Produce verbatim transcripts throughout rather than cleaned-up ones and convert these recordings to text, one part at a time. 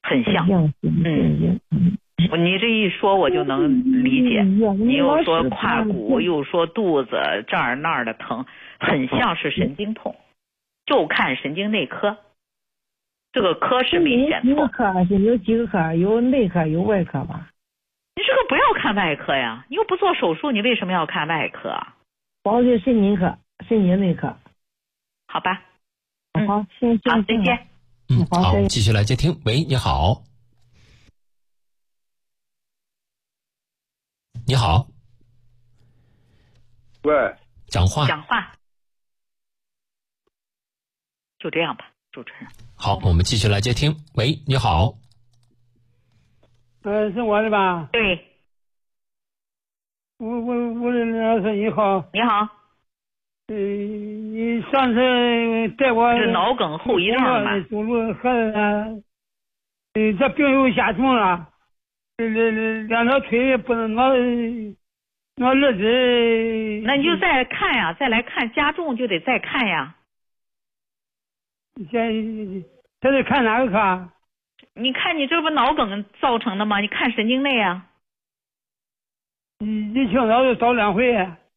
很像。嗯，你这一说我就能理解，你又说胯骨，又说肚子这儿那儿的疼，很像是神经痛，就看神经内科。这个科是没选错。 有几个科？有几个科？有内科，有外科吧？ 你这个不要看外科呀，你又不做手术，你为什么要看外科啊？ 我是神经科，神经内科。 好吧。 嗯、好，行行， 好，再见。 嗯，好，继续来接听。喂，你好。你好。 喂， 讲话。 讲话。就这样吧，主持人。 好，我们继续来接听。喂，你好。 呃，是我的吧？ 对。 吴吴吴老师你好。 你好。 呃，你上次带我是脑梗后遗症吧？ 走路喝呃，这病又下重了，两两条腿不能拿拿日子。 那你就再看呀，再来看，加重就得再看呀。 先，这得看哪个科？ 你看你这不脑梗造成的吗？你看神经内啊。 一一清早就找两回。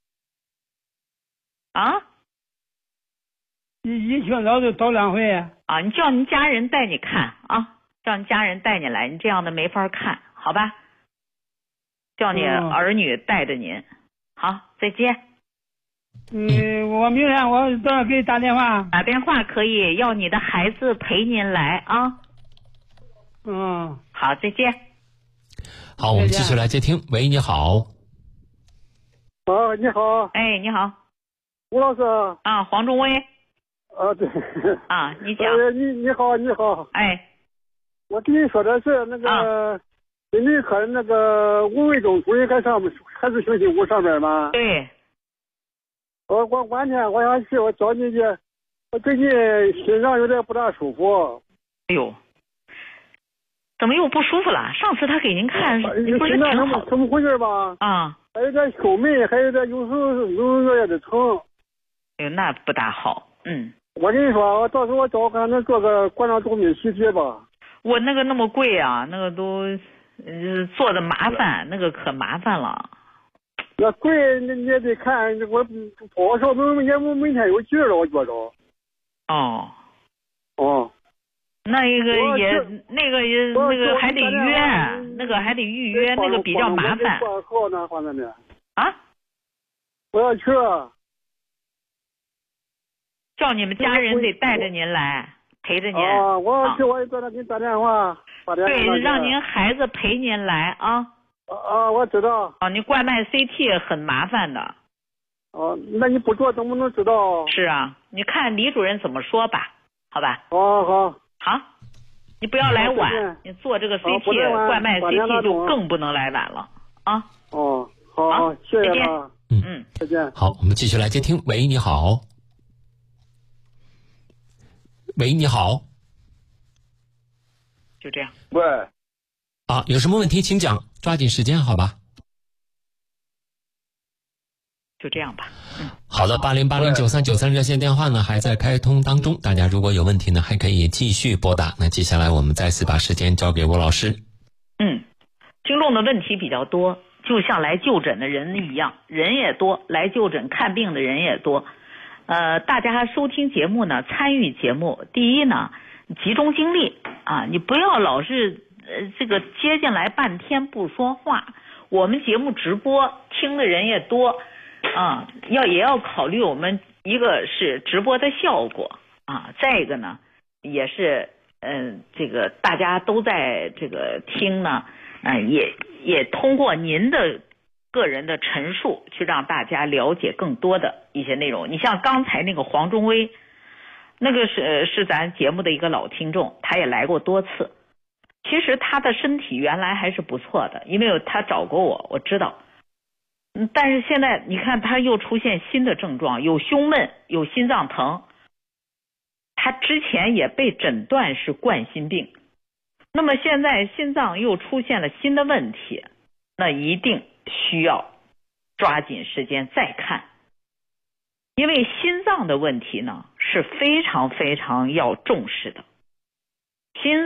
啊？ 一一清早就找两回。 啊，你叫你家人带你看啊，叫你家人带你来，你这样的没法看，好吧？叫你儿女带着您。嗯、好，再见。 嗯，我明天我到时候给你打电话。 打电话可以，要你的孩子陪您来啊。 嗯， 好，再见。 好，我们继续来接听。喂，你好。 啊，你好。 哎，你好。 吴老师。 啊，黄忠威。 啊，对。 啊，你讲。 呃，你你好，你好。 哎。 我跟你说的是那个心内科那个吴卫忠主任还上还是星期五上班吗？ 对。 我我晚天我想去，我找你去。我最近心脏有点不大舒服。 哎呦，怎么又不舒服了？上次他给您看，你不是挺好？ 怎么回事吧？ 啊。 还有点胸闷，还有点有时候有有点疼。 哎呦，那不大好。嗯。 我跟你说，我到时候我找看能做个冠状动脉提取吧。 我那个那么贵啊，那个都呃做的麻烦，那个可麻烦了。 那贵，你你也得看，我我说每也每天有劲了，我觉着。 哦。 哦。 那个也那个也那个还得约，那个还得预约，那个比较麻烦。 号呢，放在那。 啊？ 我要去。 叫你们家人得带着您来，陪着您。 啊，我要去，我也在那给你打电话。 对，让您孩子陪您来啊。 啊，我知道。 啊，你冠脉 C T 很麻烦的。 哦，那你不做怎么能知道？ 是啊，你看李主任怎么说吧，好吧？ 好好好，你不要来晚，你做这个 C T 冠脉 C T 就更不能来晚了啊。 哦，好，谢谢啊。 嗯嗯， 再见。 好，我们继续来接听。喂，你好。喂，你好。 就这样。 喂。 啊，有什么问题请讲，抓紧时间，好吧？ 就这样吧。嗯， 好的，八零八零九三九三热线电话呢还在开通当中，大家如果有问题呢还可以继续拨打。那接下来我们再次把时间交给吴老师。 嗯，听众的问题比较多，就像来就诊的人一样，人也多，来就诊看病的人也多。呃，大家收听节目呢，参与节目，第一呢，集中精力啊，你不要老是呃这个接进来半天不说话。我们节目直播听的人也多啊，要也要考虑我们一个是直播的效果啊，再一个呢也是嗯、呃、这个大家都在这个听呢，嗯、呃、也也通过您的个人的陈述去让大家了解更多的一些内容。你像刚才那个黄忠威，那个是是咱节目的一个老听众，他也来过多次。其实他的身体原来还是不错的，因为他找过我，我知道。嗯，但是现在你看他又出现新的症状，有胸闷，有心脏疼。他之前也被诊断是冠心病，那么现在心脏又出现了新的问题，那一定需要抓紧时间再看。因为心脏的问题呢是非常非常要重视的。心